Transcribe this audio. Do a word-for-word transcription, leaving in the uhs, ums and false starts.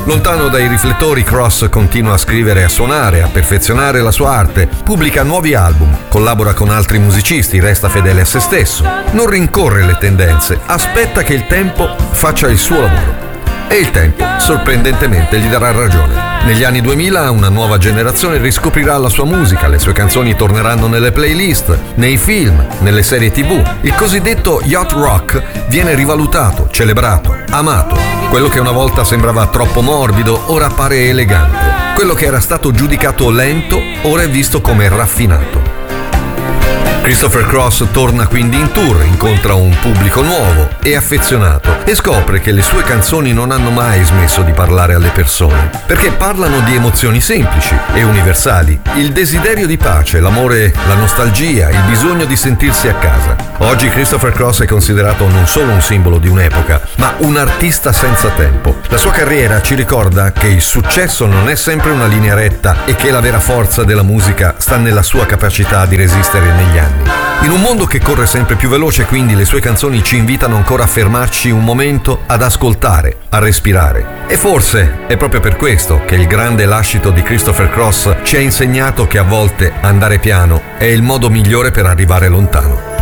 Lontano dai riflettori, Cross continua a scrivere e a suonare, a perfezionare la sua arte, pubblica nuovi album, collabora con altri musicisti, resta fedele a se stesso, non rincorre le tendenze, aspetta che il tempo faccia il suo lavoro. E il tempo, sorprendentemente, gli darà ragione. Negli anni duemila una nuova generazione riscoprirà la sua musica, le sue canzoni torneranno nelle playlist, nei film, nelle serie tivù. Il cosiddetto yacht rock viene rivalutato, celebrato, amato. Quello che una volta sembrava troppo morbido ora appare elegante. Quello che era stato giudicato lento ora è visto come raffinato. Christopher Cross torna quindi in tour, incontra un pubblico nuovo e affezionato e scopre che le sue canzoni non hanno mai smesso di parlare alle persone, perché parlano di emozioni semplici e universali, il desiderio di pace, l'amore, la nostalgia, il bisogno di sentirsi a casa. Oggi Christopher Cross è considerato non solo un simbolo di un'epoca, ma un artista senza tempo. La sua carriera ci ricorda che il successo non è sempre una linea retta e che la vera forza della musica sta nella sua capacità di resistere negli anni. In un mondo che corre sempre più veloce, quindi, le sue canzoni ci invitano ancora a fermarci un momento, ad ascoltare, a respirare. E forse è proprio per questo che il grande lascito di Christopher Cross ci ha insegnato che a volte andare piano è il modo migliore per arrivare lontano.